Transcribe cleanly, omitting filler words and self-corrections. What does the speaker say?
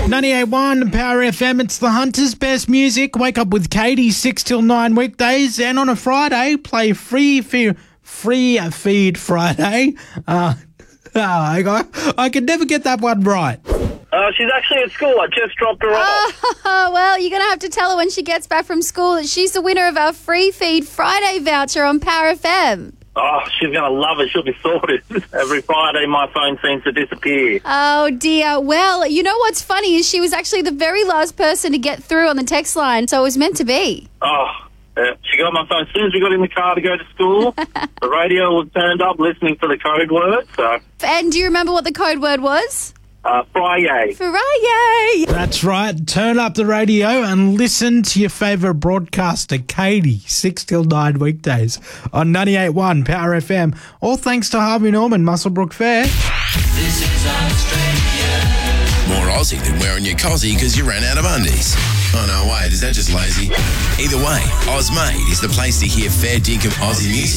98.1 Power FM, it's the Hunter's Best Music. Wake up with Katie, 6 till 9 weekdays. And on a Friday, play Free Feed Friday. I can never get that one right. She's actually at school. I just dropped her off. Oh, well, you're going to have to tell her when she gets back from school that she's the winner of our Free Feed Friday voucher on Power FM. Oh, she's going to love it. She'll be sorted. Every Friday, my phone seems to disappear. Oh, dear. Well, you know what's funny is she was actually the very last person to get through on the text line, so it was meant to be. Oh, she got my phone. As soon as we got in the car to go to school, the radio was turned up listening for the code word. So. And do you remember what the code word was? Friday. Friday. That's right. Turn up the radio and listen to your favourite broadcaster, Katie, 6 till 9 weekdays on 98.1 Power FM. All thanks to Harvey Norman, Muswellbrook Fair. This is Australia. More Aussie than wearing your cozzy because you ran out of undies. Oh, no, wait, is that just lazy? Either way, Ozmade is the place to hear fair dinkum Aussie music.